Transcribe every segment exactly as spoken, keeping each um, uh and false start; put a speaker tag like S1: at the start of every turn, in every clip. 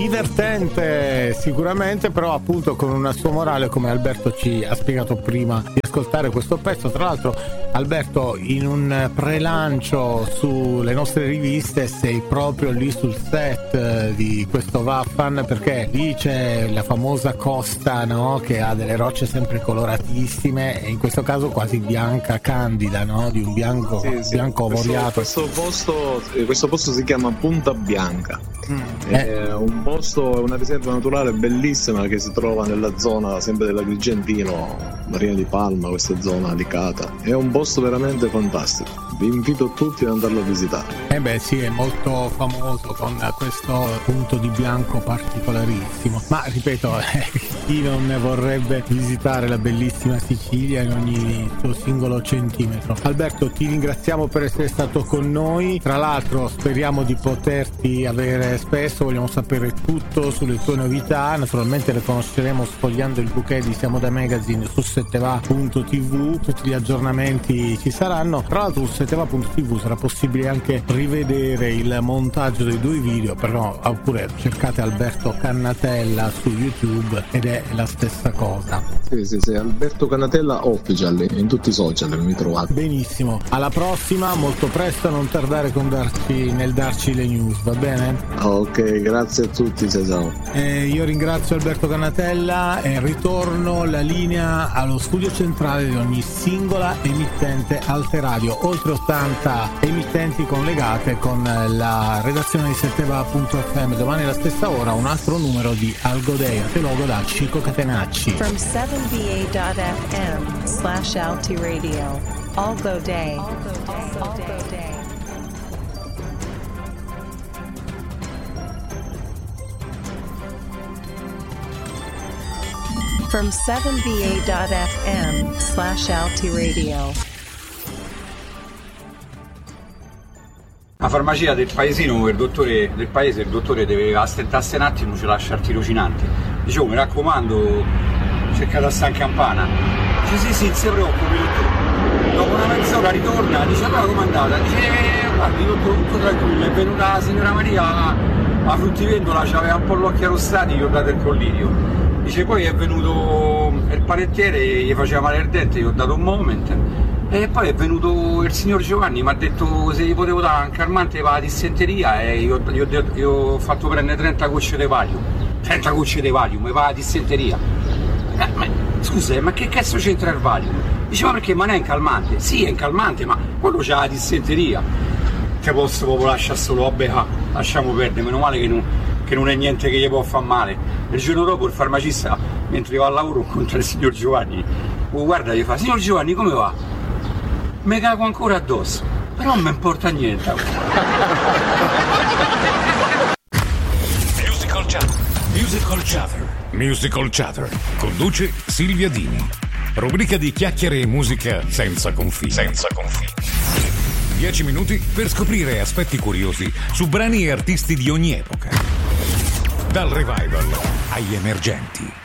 S1: divertente sicuramente, però appunto con una sua morale, come Alberto ci ha spiegato prima di ascoltare questo pezzo. Tra l'altro, Alberto, in un prelancio sulle nostre riviste sei proprio lì sul set di questo Vaffan, perché lì c'è la famosa costa, no? Che ha delle rocce sempre coloratissime e in questo caso quasi bianca candida, no? Di un bianco, sì, sì. bianco avoriato.
S2: Questo, questo, posto, questo posto si chiama Punta Bianca. Mm. È eh. un posto, una riserva naturale bellissima che si trova nella zona sempre dell'Agrigentino, Marina di Palma, questa zona licata. È un posto veramente fantastico, vi invito tutti ad andarlo a visitare.
S1: Eh beh sì, è molto famoso con questo punto di bianco particolarissimo, ma ripeto, chi non ne vorrebbe visitare la bellissima Sicilia in ogni suo singolo centimetro. Alberto, ti ringraziamo per essere stato con noi, tra l'altro speriamo di poterti avere spesso, vogliamo sapere tutto sulle tue novità, naturalmente le conosceremo sfogliando il bouquet di Siamo da Magazine su setteva punto tv, tutti gli aggiornamenti ci saranno. Tra l'altro su setteva punto tv sarà possibile anche rivedere il montaggio dei due video, però oppure cercate Alberto Cannatella su YouTube ed è la stessa cosa.
S2: Sì, sì, sì, Alberto Cannatella Official in tutti i social mi trovate.
S1: Benissimo, alla prossima, molto presto, non tardare con darci, nel darci le news, va bene?
S2: Ok, grazie a tutti, ciao.
S1: Eh, io ringrazio Alberto Cannatella e ritorno la linea allo studio centrale di ogni singola emittente Alteradio, oltre ottanta emittenti collegate con la redazione di setteva punto effe emme. Domani alla stessa ora un altro numero di Algodea, te logo da Chico Catenacci.
S3: From seven v a dot f m slash Alti Radio, Algo Day. Algo Day. From seven v a dot f m slash Alti Radio.
S4: La farmacia del paesino, il dottore del paese, il dottore deve astentarsi un attimo, ci lascia il tirocinante. Dicevo, mi raccomando, cercate a San Campana. Dice sì sì, non si preoccupi, dottore. Dopo una mezz'ora ritorna, dice allora com'è andata? Dice eh, guardi dottore, tutto tranquillo, è venuta la signora Maria, la fruttivendola, c'aveva un po' gli occhi arrossati, gli ho dato il collirio. Dice poi è venuto il panettiere, gli faceva male il dente, gli ho dato un Moment. E poi è venuto il signor Giovanni, mi ha detto se gli potevo dare un calmante per la dissenteria e io gli ho fatto prendere trenta gocce di Valium. trenta gocce di Valium, per la dissenteria. Eh, ma, scusa, ma che cazzo c'entra il Valium? Dice, ma perché ma non è un calmante? Sì, è un calmante, ma quello c'ha la dissenteria. Te posso proprio lasciare solo, vabbè, ah, lasciamo perdere, meno male che non, che non è niente che gli può far male. Il giorno dopo il farmacista, mentre va al lavoro, incontra il signor Giovanni. Oh, guarda, gli fa, signor Giovanni, come va? Mi cago ancora addosso, però non mi importa niente.
S5: Musical Chatter. Musical Chatter. Musical Chatter. Conduce Silvia Dini. Rubrica di chiacchiere e musica senza confini. Senza confini. Dieci minuti per scoprire aspetti curiosi su brani e artisti di ogni epoca. Dal revival agli emergenti.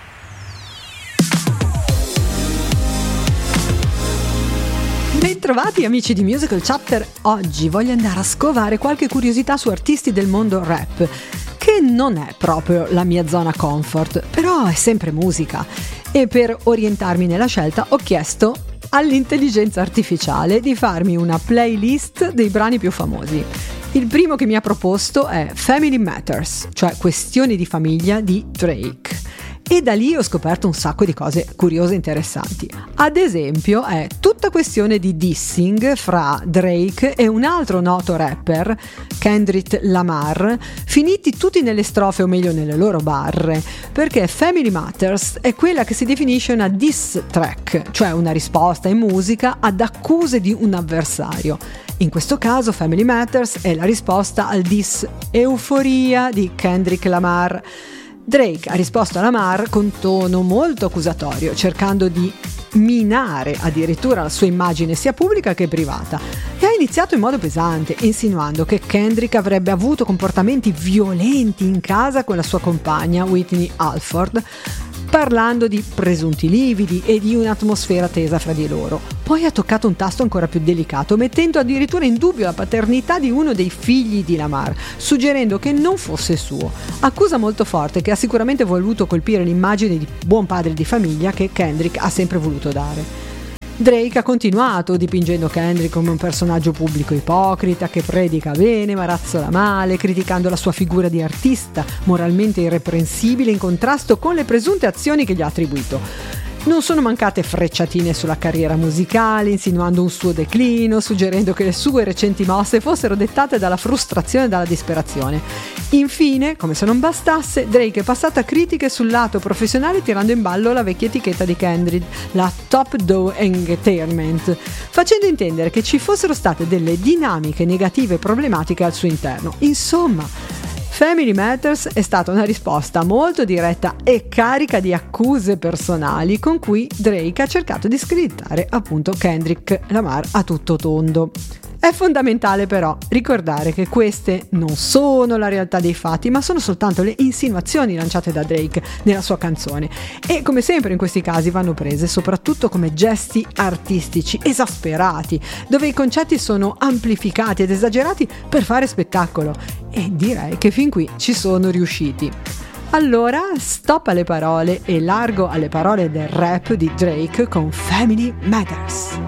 S6: Bentrovati amici di Musical Chatter. Oggi voglio andare a scovare qualche curiosità su artisti del mondo rap, che non è proprio la mia zona comfort, però è sempre musica. E per orientarmi nella scelta ho chiesto all'intelligenza artificiale di farmi una playlist dei brani più famosi. Il primo che mi ha proposto è Family Matters, cioè Questioni di famiglia di Drake. E da lì ho scoperto un sacco di cose curiose e interessanti. Ad esempio è tutta questione di dissing fra Drake e un altro noto rapper, Kendrick Lamar, finiti tutti nelle strofe o meglio nelle loro barre, perché Family Matters è quella che si definisce una diss track, cioè una risposta in musica ad accuse di un avversario. In questo caso Family Matters è la risposta al diss Euforia di Kendrick Lamar. Drake ha risposto a Lamar con tono molto accusatorio, cercando di minare addirittura la sua immagine sia pubblica che privata, e ha iniziato in modo pesante, insinuando che Kendrick avrebbe avuto comportamenti violenti in casa con la sua compagna Whitney Alford, parlando di presunti lividi e di un'atmosfera tesa fra di loro. Poi ha toccato un tasto ancora più delicato, mettendo addirittura in dubbio la paternità di uno dei figli di Lamar, suggerendo che non fosse suo. Accusa molto forte che ha sicuramente voluto colpire l'immagine di buon padre di famiglia che Kendrick ha sempre voluto dare. Drake ha continuato dipingendo Kendrick come un personaggio pubblico ipocrita che predica bene ma razzola male, criticando la sua figura di artista moralmente irreprensibile in contrasto con le presunte azioni che gli ha attribuito. Non sono mancate frecciatine sulla carriera musicale, insinuando un suo declino, suggerendo che le sue recenti mosse fossero dettate dalla frustrazione e dalla disperazione. Infine, come se non bastasse, Drake è passato a critiche sul lato professionale tirando in ballo la vecchia etichetta di Kendrick, la Top Dog Entertainment, facendo intendere che ci fossero state delle dinamiche negative e problematiche al suo interno. Insomma, Family Matters è stata una risposta molto diretta e carica di accuse personali con cui Drake ha cercato di screditare appunto Kendrick Lamar a tutto tondo. È fondamentale però ricordare che queste non sono la realtà dei fatti, ma sono soltanto le insinuazioni lanciate da Drake nella sua canzone e come sempre in questi casi vanno prese soprattutto come gesti artistici esasperati, dove i concetti sono amplificati ed esagerati per fare spettacolo, e direi che fin qui ci sono riusciti. Allora stop alle parole e largo alle parole del rap di Drake con Family Matters.